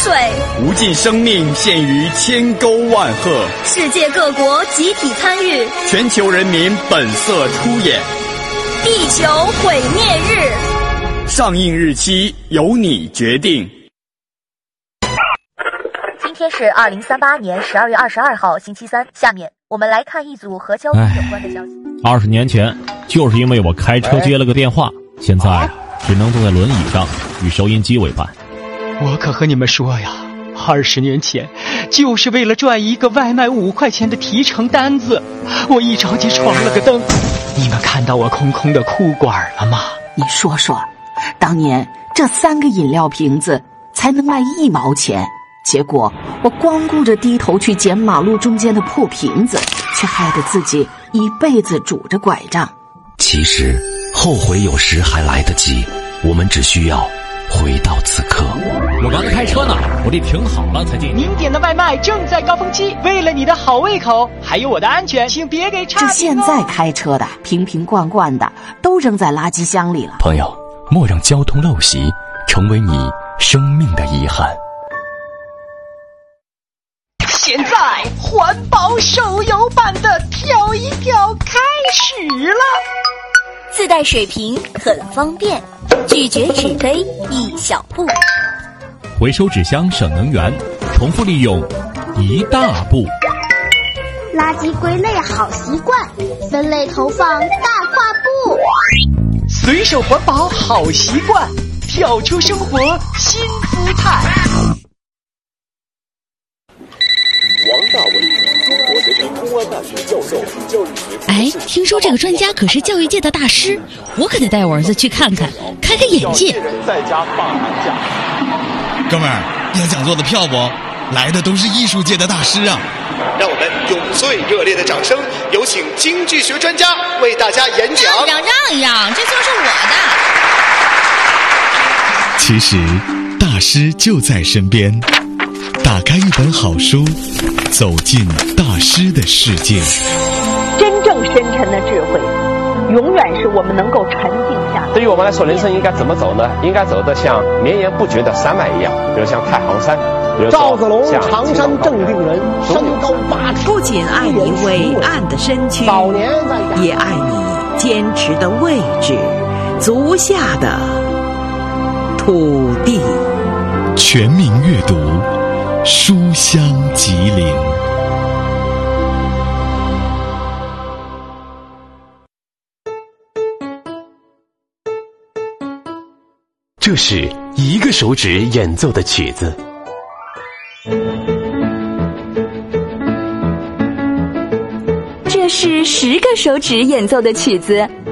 水， 无尽生命献于千沟万壑， 世界各国集体参与， 全球人民本色出演。 地球毁灭日， 上映日期由你决定。 今天是2038年12月22号星期三，下面我们来看一组和交通有关的消息。 20年前，就是因为我开车接了个电话，现在只能坐在轮椅上与收音机为伴。 我可和你们说呀，20年前就是为了赚一个外卖5块钱的提成单子，我一着急闯了个灯。你们看到我空空的裤管了吗？ 你说说，当年这3个饮料瓶子才能卖1毛钱，结果我光顾着低头去捡马路中间的破瓶子，却害得自己一辈子拄着拐杖。 其实后悔有时还来得及，我们只需要回到此刻。 我刚才开车呢，我得停好了才进。 您点的外卖正在高峰期，为了你的好胃口还有我的安全，请别给差评哦。 这现在开车的瓶瓶罐罐的都扔在垃圾箱里了。 朋友，莫让交通陋习成为你生命的遗憾。 现在环保手游版的跳一跳开始了， 自带水瓶很方便，拒绝纸杯一小步， 回收纸箱省能源，重复利用一大步。 垃圾归类好习惯，分类投放大跨步。 随手环保好习惯，跳出生活新姿态。 王大伟，中国学生公安大学教授，教育学。 哎，听说这个专家可是教育界的大师，我可得带我儿子去看看，开开眼界。 在家放寒假。 哥们儿，要讲座的票不？来的都是艺术界的大师啊！ 让我们用最热烈的掌声，有请经济学专家为大家演讲。 让一让，这就是我的。 其实，大师就在身边。打开一本好书，走进大师的世界。 真正深沉的智慧，永远是我们能够沉静下来。 对于我们来说，人生应该怎么走呢？应该走得像绵延不绝的山脉一样，比如像太行山，比如赵子龙，常山正定人，身高8尺。 不仅爱你伟岸的身躯，也爱你坚持的位置，足下的土地。 全民阅读，书香吉林。 这是1个手指演奏的曲子， 这是10个手指演奏的曲子。